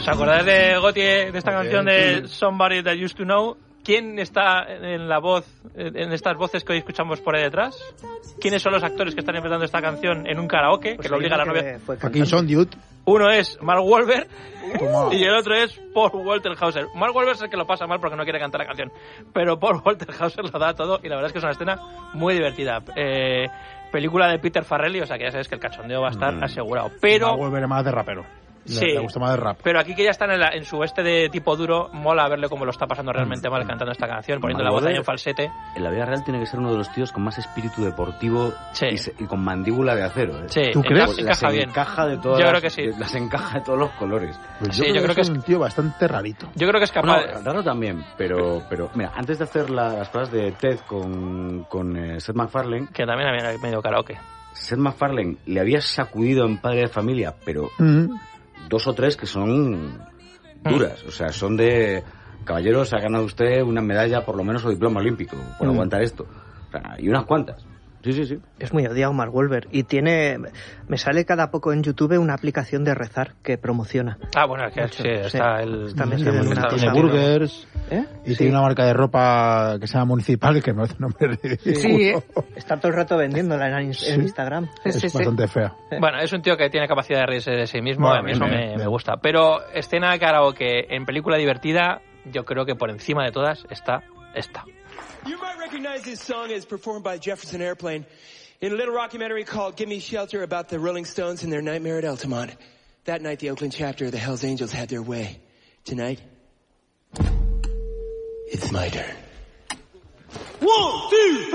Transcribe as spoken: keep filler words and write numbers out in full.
¿Os acordáis de Gotti, de esta canción de Somebody That Used to Know? ¿Quién está en la voz, en estas voces que hoy escuchamos por ahí detrás? ¿Quiénes son los actores que están interpretando esta canción en un karaoke? Pues que lo obliga a la novia. Parkinson, dude. Uno es Mark Wahlberg Toma. y el otro es Paul Walter Hauser. Mark Wahlberg es el que lo pasa mal porque no quiere cantar la canción, pero Paul Walter Hauser lo da todo y la verdad es que es una escena muy divertida. Eh, película de Peter Farrelly, o sea que ya sabes que el cachondeo va a estar mm. asegurado. Pero va a volver más de rapero. Sí, le gusta más de rap. Pero aquí que ya están en, la, en su este de tipo duro, mola verle cómo lo está pasando realmente mal cantando esta canción, poniendo Mark la voz ahí Wahlberg, en falsete. En la vida real tiene que ser uno de los tíos con más espíritu deportivo sí. y, se, y con mandíbula de acero. ¿eh? Sí, ¿tú crees? Encaja las bien. Encaja de todas yo las, creo que sí. de, las encaja de todos los colores. Pues sí, yo, creo yo creo que es un tío bastante rarito. Yo creo que es capaz. No, raro también, pero, pero mira, antes de hacer la, las cosas de Ted con, con eh, Seth MacFarlane, que también había medio karaoke. Seth MacFarlane le había sacudido en Padre de Familia, pero Mm. dos o tres que son duras, o sea, son de caballeros, ha ganado usted una medalla por lo menos o diploma olímpico por Mm. aguantar esto, o sea, y unas cuantas. Sí, sí, sí. Es muy odiado Mark Wahlberg y tiene, me sale cada poco en YouTube una aplicación de rezar que promociona. Ah, bueno, es que sí, está sí. el Está metido en una tienda de burgers. ¿Eh? Y sí. Tiene una marca de ropa que se llama Municipal, que me hace un nombre ridículo. Sí, ¿eh? Está todo el rato vendiéndola en, en sí. Instagram. Es sí, bastante sí. fea. Bueno, es un tío que tiene capacidad de reírse de sí mismo, bueno, a mí eso me, me gusta. Pero escena de karaoke en película divertida, yo creo que por encima de todas está esta. You might recognize this song as performed by Jefferson Airplane in a little documentary called Give Me Shelter about the Rolling Stones and their nightmare at Altamont. That night, the Oakland chapter of the Hells Angels had their way. Tonight, it's my turn. One, two,